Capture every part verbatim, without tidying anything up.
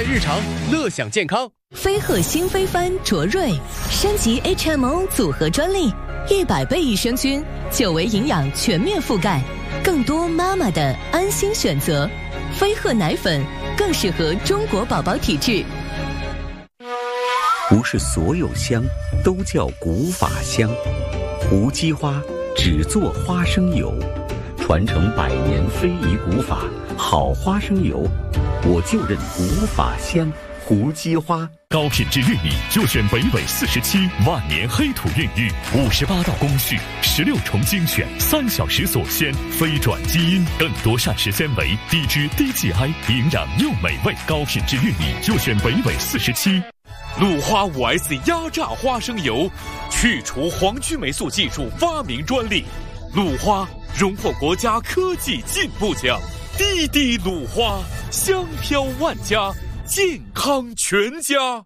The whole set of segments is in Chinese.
在日常，乐享健康。 飞鹤新飞帆卓瑞升级 H M O 组合专利，一百倍益生菌，久维营养全面覆盖，更多妈妈的安心选择。飞鹤奶粉更适合中国宝宝体质。 不是所有香都叫古法香，无机花只做花生油，传承百年非遗古法，好花生油，我就认古法香。胡姬花高品质玉米就选北纬四十七万年黑土孕育，五十八道工序，十六重精选，三小时锁鲜，非转基因，更多膳食纤维，低脂低 G I， 营养又美味。高品质玉米就选北纬四十七。 鲁花 五 S 压榨花生油，去除黄曲霉素技术发明专利，鲁花荣获国家科技进步奖。滴滴鲁花，香飘万家，健康全家。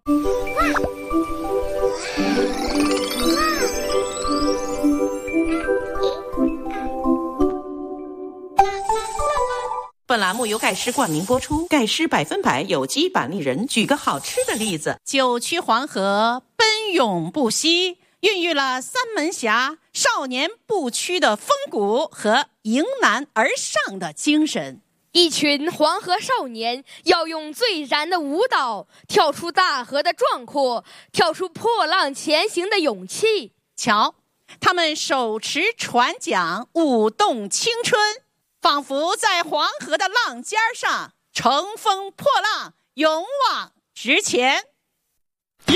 本栏目由盖诗冠名播出，盖诗百分百有机板栗仁。举个好吃的例子，九曲黄河奔涌不息，孕育了三门峡少年不屈的风骨和迎难而上的精神。 一群黄河少年要用最燃的舞蹈跳出大河的壮阔，跳出破浪前行的勇气。 瞧，他们手持船桨，舞动青春，仿佛在黄河的浪尖上乘风破浪，勇往直前。